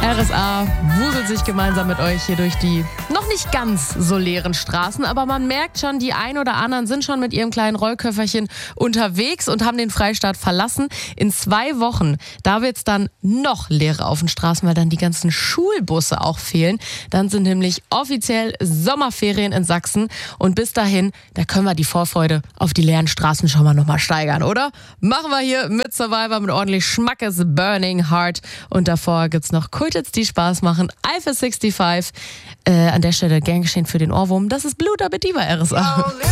RSA wuselt sich gemeinsam mit euch hier durch die noch nicht ganz so leeren Straßen, aber man merkt schon, die ein oder anderen sind schon mit ihrem kleinen Rollköfferchen unterwegs und haben den Freistaat verlassen. In 2 Wochen, da wird es dann noch leerer auf den Straßen, weil dann die ganzen Schulbusse auch fehlen. Dann sind nämlich offiziell Sommerferien in Sachsen und bis dahin, da können wir die Vorfreude auf die leeren Straßen schon mal nochmal steigern, oder? Machen wir hier mit Survivor mit ordentlich Schmackes Burning Heart und davor gibt's noch Kultits, die Spaß machen. Alpha 65, an der Stelle gern geschehen für den Ohrwurm. Das ist Blut, aber die bei RSA.